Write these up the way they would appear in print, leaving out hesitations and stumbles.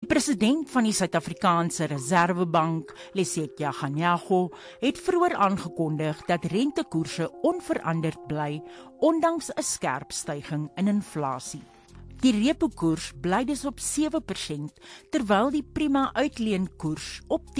Die president van die Suid-Afrikaanse Reservebank, Lesetja Kganyago, het vroeër aangekondig dat rentekoerse onveranderd bly, ondanks 'n skerp styging in inflasie. Die repo-koers bly dus op 7%, terwyl die prima uitleenkoers op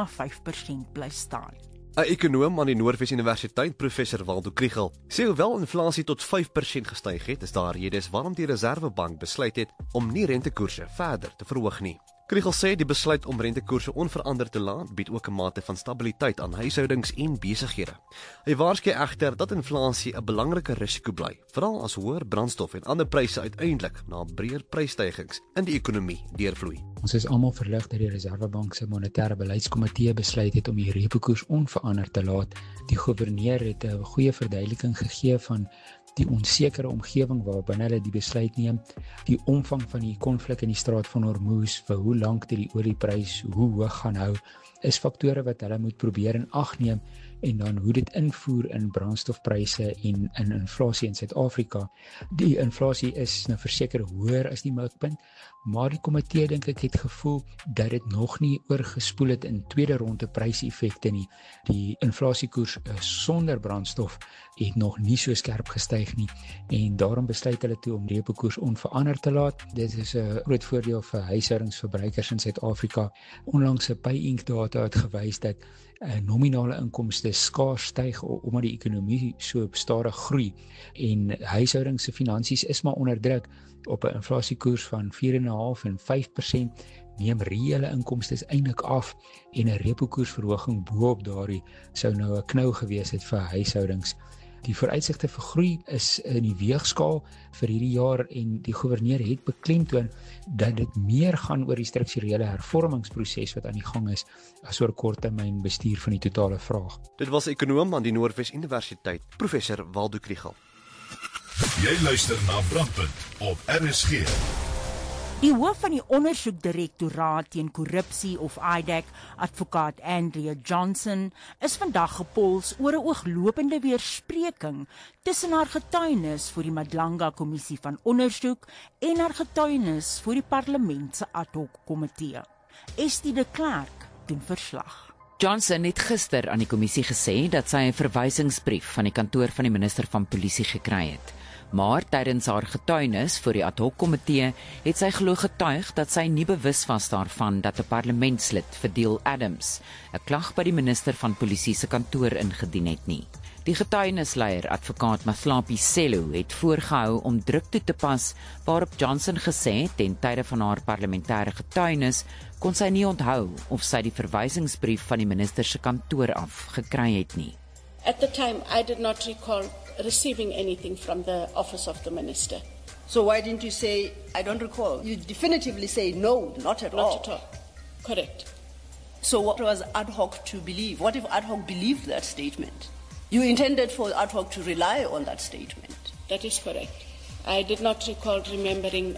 10,5% bly staan. 'n Ekonoom aan die Noordwes Universiteit, professor Waldo Kriegel, sê hoewel inflasie tot 5% gestyg het, is daar redes waarom die Reservebank besluit het om nie rentekoerse verder te verhoog nie. Kriegel sê die besluit om rentekoerse onveranderd te laat bied ook 'n mate van stabiliteit aan huishoudings en besighede. Hy waarsku egter dat inflasie 'n belangrike risiko bly, veral as hoër brandstof en ander pryse uiteindelik na breër prysstygings in die ekonomie deurvloei. Ons is almal verlig dat die Reservebank se monetêre beleidskomitee besluit het om die repo-koers onveranderd te laat. Die goewerneur het 'n goeie verduideliking gegee van die onsekere omgewing waarbinne hulle die besluit neem, die omvang van die konflik in die Straat van Hormuz, vir hoe lank dit die olieprys hoe hoog gaan hou, is faktore wat hulle moet probeer in ag neem en dan hoe dit invoer in brandstofpryse en in inflasie in Suid-Afrika. Die inflasie is nou verseker hoër as die mikpunt, maar die komitee dink ek het gevoel dat dit nog nie oorgespoel het in tweede ronde pryseffekte nie. Die inflasiekoers sonder brandstof het nog nie so skerp gestyg nie en daarom besluit hulle toe om repo-koers onveranderd te laat. Dit is 'n groot voordeel vir huishoudingsverbruikers in Suid-Afrika. Onlangs 'n Pay-Inc data het gewys dat nominale inkomste skaars styg omdat die ekonomie so stadig groei en huishoudings se finansies is maar onder druk. Op 'n inflasiekoers van 4,5 en 5% neem reële inkomste eintlik af en 'n repo-koersverhoging bo-op daardie sou nou 'n knou gewees het vir huishoudings. Die vooruitsigte vir groei is in die weegskaal vir hierdie jaar en die goewerneur het beklemtoon dat dit meer gaan oor die strukturele hervormingsproses wat aan die gang is as oor korttermyn bestuur van die totale vraag. Dit was ekonoom aan die Noordwes Universiteit, professor Waldo Kriegel. Jy luister na Brandpunt op RSG. Die hoof van die ondersoekdirektoraat teen korrupsie of IDAC, advokaat Andrea Johnson, is vandag gepols oor 'n ooglopende weerspreking tussen haar getuienis voor die Madlanga Kommissie van Ondersoek en haar getuienis voor die Parlement se ad hoc komitee. Estie de Klerk doen verslag. Johnson het gister aan die kommissie gesê dat sy 'n verwysingsbrief van die kantoor van die minister van polisie gekry het. Maar tydens haar getuienis voor die ad hoc komitee het sy glo getuig dat sy nie bewus was daarvan dat 'n parlementslid, Fadil Adams, 'n klag by die minister van polisie se kantoor ingedien het nie. Die getuienisleier, advokaat Mathlapi Sello, het voorgehou om druk toe te pas, waarop Johnson gesê het ten tye van haar parlementêre getuienis kon sy nie onthou of sy die verwysingsbrief van die minister se kantoor af gekry het nie. At the time, I did not recall receiving anything from the office of the minister. So why didn't you say, I don't recall? You definitively say, no, not at all. Not at all. Correct. So what was ad hoc to believe? What if ad hoc believed that statement? You intended for ad hoc to rely on that statement. That is correct. I did not recall remembering,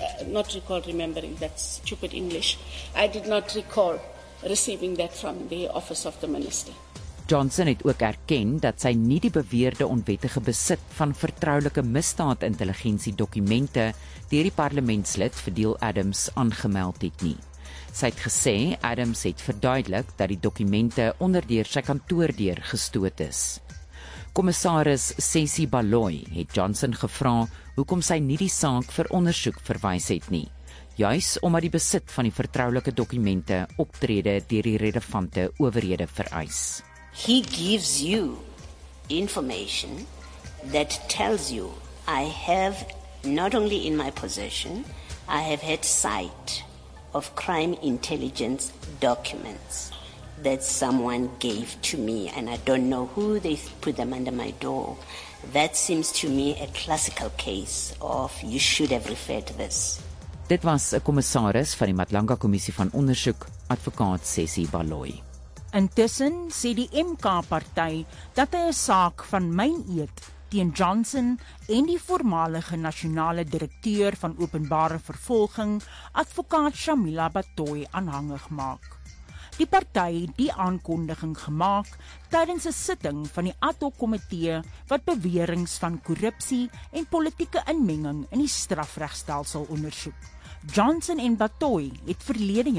that's stupid English. I did not recall receiving that from the office of the minister. Johnson het ook erken dat sy nie die beweerde onwettige besit van vertroulike misdaadintelligensiedokumente deur die parlementslid Fadil Adams aangemeld het nie. Sy het gesê Adams het verduidelik dat die dokumente onderdeur sy kantoor deur gestoot is. Kommissaris Ceci Baloyi het Johnson gevra hoekom sy nie die saak vir ondersoek verwys het nie, juis omdat die besit van die vertroulike dokumente optrede deur die relevante owerhede vereis. He gives you information that tells you I have not only in my possession, I have had sight of crime intelligence documents that someone gave to me and I don't know who they put them under my door. That seems to me a classical case of you should have referred to this. Dit was 'n kommissaris van die Madlanga Kommissie van Ondersoek, advokaat Ceci Baloyi. Intussen sê die MK-party dat hy 'n saak van myn-eed teen Johnson en die voormalige nasionale direkteur van openbare vervolging, advokaat Shamila Batoy, aanhangig maak. Die party het die aankondiging gemaak tydens 'n sitting van die ad hoc komitee wat beweringe van korrupsie en politieke inmenging in die strafregstelsel ondersoek. Johnson en Batoy het verlede